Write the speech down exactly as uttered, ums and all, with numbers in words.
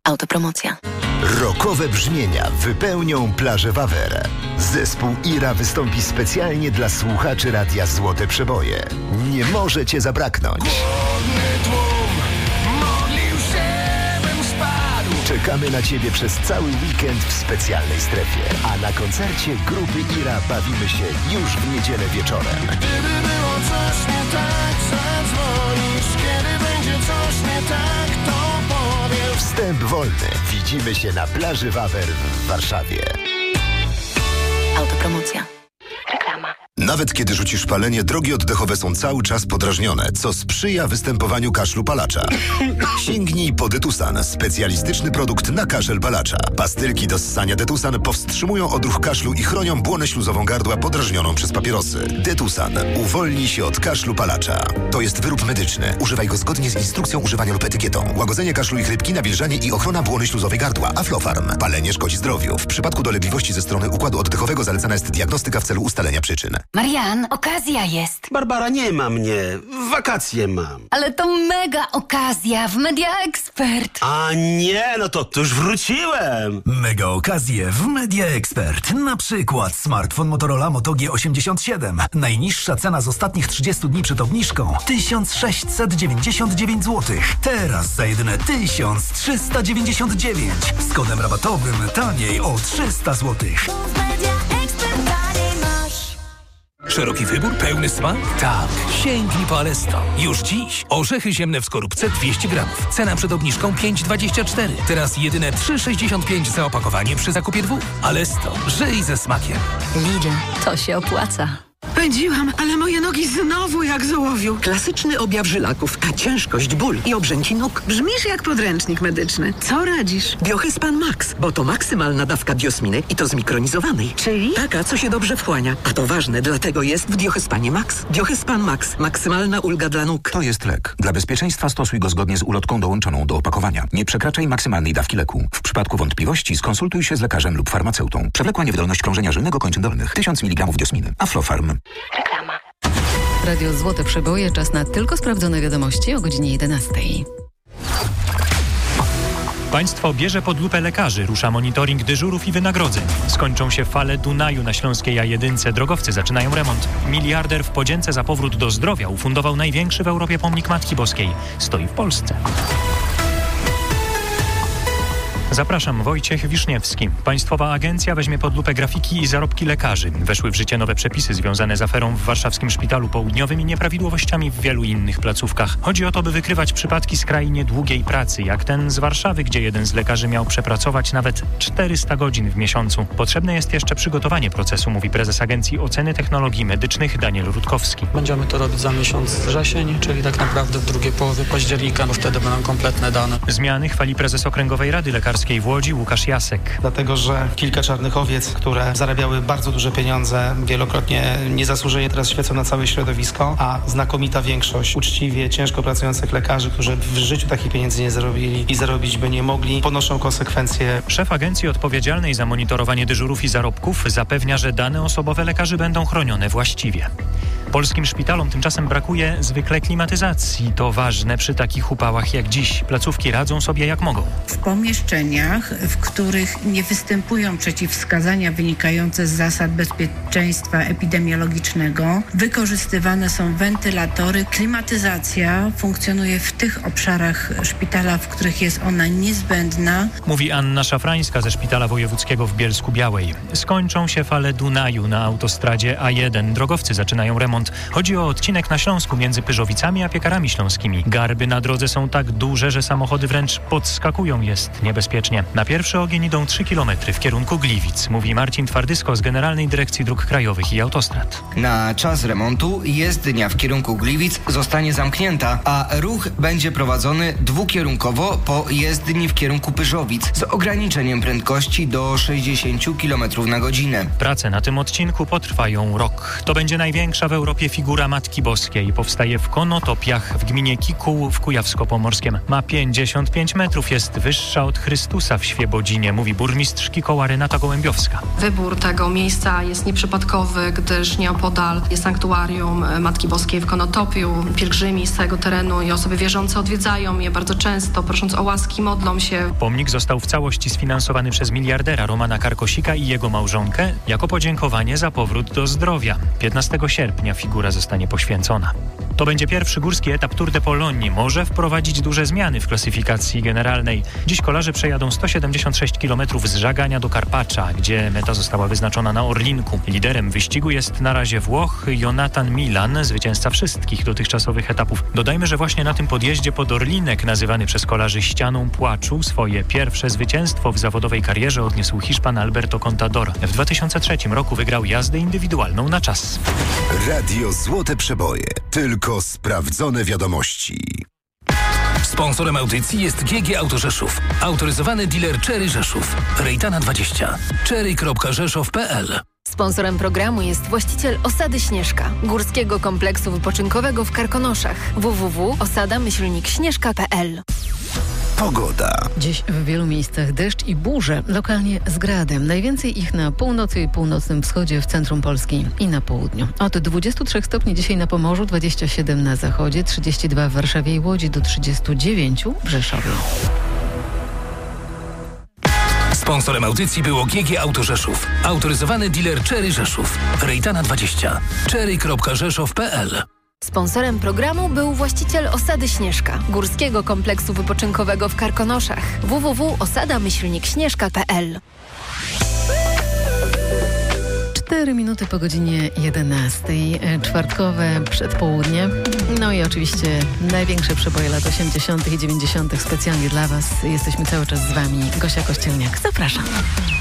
Autopromocja. Rockowe brzmienia wypełnią plażę Wawer. Zespół Ira wystąpi specjalnie dla słuchaczy radia Złote Przeboje. Nie może cię zabraknąć. Czekamy na ciebie przez cały weekend w specjalnej strefie. A na koncercie grupy Ira bawimy się już w niedzielę wieczorem. Gdyby było coś nie tak, zadzwonisz. Kiedy będzie coś nie tak, to powiesz. Wstęp wolny. Widzimy się na plaży Wawer w Warszawie. Autopromocja. Reklama. Nawet kiedy rzucisz palenie, drogi oddechowe są cały czas podrażnione, co sprzyja występowaniu kaszlu palacza. Sięgnij po Detusan, specjalistyczny produkt na kaszel palacza. Pastylki do ssania Detusan powstrzymują odruch kaszlu i chronią błonę śluzową gardła podrażnioną przez papierosy. Detusan. Uwolnij się od kaszlu palacza. To jest wyrób medyczny. Używaj go zgodnie z instrukcją używania lub etykietą. Łagodzenie kaszlu i chrypki, nawilżanie i ochrona błony śluzowej gardła. Aflofarm. Palenie szkodzi zdrowiu. W przypadku dolegliwości ze strony układu oddechowego zalecana jest diagnostyka w celu ustalenia przyczyn. Marian, okazja jest. Barbara, nie ma mnie. W wakacje mam. Ale to mega okazja w Media Expert. A nie, no to, to już wróciłem. Mega okazje w Media Expert. Na przykład smartfon Motorola Moto G osiemdziesiąt siedem. Najniższa cena z ostatnich trzydziestu dni przed obniżką tysiąc sześćset dziewięćdziesiąt dziewięć złotych. Teraz za jedyne tysiąc trzysta dziewięćdziesiąt dziewięć. Z kodem rabatowym taniej o trzysta złotych. Szeroki wybór, pełny smak? Tak, sięgnij po Alesto. Już dziś orzechy ziemne w skorupce dwieście gramów. Cena przed obniżką pięć dwadzieścia cztery. Teraz jedyne trzy sześćdziesiąt pięć za opakowanie przy zakupie dwóch. Alesto, żyj ze smakiem. Lidl, to się opłaca. Pędziłam, ale moje nogi znowu jak z ołowiu. Klasyczny objaw żylaków, a ciężkość, ból i obrzęki nóg. Brzmisz jak podręcznik medyczny. Co radzisz? Biohyspan Max, bo to maksymalna dawka diosminy i to zmikronizowanej. Czyli? Taka, co się dobrze wchłania. A to ważne, dlatego jest w Biohyspanie Max. Biohyspan Max. Maksymalna ulga dla nóg. To jest lek. Dla bezpieczeństwa stosuj go zgodnie z ulotką dołączoną do opakowania. Nie przekraczaj maksymalnej dawki leku. W przypadku wątpliwości skonsultuj się z lekarzem lub farmaceutą. Przewlekła niewydolność krążenia żylnego kończyn dolnych. tysiąc miligramów diosminy. Aflofarm. Reklama. Radio Złote Przeboje. Czas na tylko sprawdzone wiadomości o godzinie jedenastej. Państwo bierze pod lupę lekarzy, rusza monitoring dyżurów i wynagrodzeń. Skończą się fale Dunaju na Śląskiej A jeden. Drogowcy zaczynają remont. Miliarder w podzięce za powrót do zdrowia ufundował największy w Europie pomnik Matki Boskiej. Stoi w Polsce. Zapraszam, Wojciech Wiszniewski. Państwowa agencja weźmie pod lupę grafiki i zarobki lekarzy. Weszły w życie nowe przepisy związane z aferą w warszawskim Szpitalu Południowym i nieprawidłowościami w wielu innych placówkach. Chodzi o to, by wykrywać przypadki skrajnie długiej pracy, jak ten z Warszawy, gdzie jeden z lekarzy miał przepracować nawet czterysta godzin w miesiącu. Potrzebne jest jeszcze przygotowanie procesu, mówi prezes Agencji Oceny Technologii Medycznych Daniel Rutkowski. Będziemy to robić za miesiąc wrzesień, czyli tak naprawdę w drugiej połowie października, bo wtedy będą kompletne dane. Zmiany chwali prezes Okręgowej Rady Lekarskiej w Łodzi Łukasz Jasek. Dlatego, że kilka czarnych owiec, które zarabiały bardzo duże pieniądze, wielokrotnie niezasłużenie teraz świecą na całe środowisko, a znakomita większość uczciwie, ciężko pracujących lekarzy, którzy w życiu takich pieniędzy nie zarobili i zarobić by nie mogli, ponoszą konsekwencje. Szef agencji odpowiedzialnej za monitorowanie dyżurów i zarobków zapewnia, że dane osobowe lekarzy będą chronione właściwie. Polskim szpitalom tymczasem brakuje zwykle klimatyzacji. To ważne przy takich upałach jak dziś. Placówki radzą sobie jak mogą. W pomieszczeniach, w których nie występują przeciwwskazania wynikające z zasad bezpieczeństwa epidemiologicznego, wykorzystywane są wentylatory. Klimatyzacja funkcjonuje w tych obszarach szpitala, w których jest ona niezbędna. Mówi Anna Szafrańska ze Szpitala Wojewódzkiego w Bielsku-Białej. Skończą się fale Dunaju na autostradzie A jeden. Drogowcy zaczynają remont. Chodzi o odcinek na Śląsku między Pyrzowicami a Piekarami Śląskimi. Garby na drodze są tak duże, że samochody wręcz podskakują. Jest niebezpiecznie. Na pierwszy ogień idą trzy kilometry w kierunku Gliwic, mówi Marcin Twardysko z Generalnej Dyrekcji Dróg Krajowych i Autostrad. Na czas remontu jezdnia w kierunku Gliwic zostanie zamknięta, a ruch będzie prowadzony dwukierunkowo po jezdni w kierunku Pyrzowic z ograniczeniem prędkości do sześćdziesiąt kilometrów na godzinę. Prace na tym odcinku potrwają rok. To będzie największa w Europie Europie figura Matki Boskiej. Powstaje w Konotopiach w gminie Kikuł w Kujawsko-Pomorskiem. Ma pięćdziesiąt pięć metrów, jest wyższa od Chrystusa w Świebodzinie, mówi burmistrz Kikoła Renata Gołębiowska. Wybór tego miejsca jest nieprzypadkowy, gdyż nieopodal jest sanktuarium Matki Boskiej w Konotopiu. Pielgrzymi z całego terenu i osoby wierzące odwiedzają je bardzo często, prosząc o łaski, modlą się. Pomnik został w całości sfinansowany przez miliardera Romana Karkosika i jego małżonkę jako podziękowanie za powrót do zdrowia. piętnastego sierpnia figura zostanie poświęcona. To będzie pierwszy górski etap Tour de Pologne. Może wprowadzić duże zmiany w klasyfikacji generalnej. Dziś kolarze przejadą sto siedemdziesiąt sześć kilometrów z Żagania do Karpacza, gdzie meta została wyznaczona na Orlinku. Liderem wyścigu jest na razie Włoch Jonathan Milan, zwycięzca wszystkich dotychczasowych etapów. Dodajmy, że właśnie na tym podjeździe pod Orlinek, nazywany przez kolarzy ścianą płaczu, swoje pierwsze zwycięstwo w zawodowej karierze odniósł Hiszpan Alberto Contador. W dwa tysiące trzecim roku wygrał jazdę indywidualną na czas. Radio Złote Przeboje. Tylko sprawdzone wiadomości. Sponsorem audycji jest G G Auto Rzeszów. Autoryzowany dealer Chery Rzeszów. Rejtana dwadzieścia. chery kropka rzeszów kropka p l. Sponsorem programu jest właściciel Osady Śnieżka, górskiego kompleksu wypoczynkowego w Karkonoszach. w w w kropka osada myślnik śnieżka kropka p l. Pogoda. Dziś w wielu miejscach deszcz i burze, lokalnie z gradem. Najwięcej ich na północy i północnym wschodzie, w centrum Polski i na południu. Od dwudziestu trzech stopni dzisiaj na Pomorzu, dwadzieścia siedem na zachodzie, trzydzieści dwa w Warszawie i Łodzi, do trzydziestu dziewięciu w Rzeszowie. Sponsorem audycji było G G Auto Rzeszów. Autoryzowany dealer Chery Rzeszów. Rejtana dwadzieścia. chery kropka rzeszów kropka p l. Sponsorem programu był właściciel Osady Śnieżka, górskiego kompleksu wypoczynkowego w Karkonoszach. w w w kropka osada myślnik śnieżka kropka p l. Cztery minuty po godzinie jedenastej, czwartkowe przedpołudnie. No i oczywiście największe przeboje lat osiemdziesiątych i dziewięćdziesiątych specjalnie dla Was. Jesteśmy cały czas z Wami. Gosia Kościelniak, zapraszam.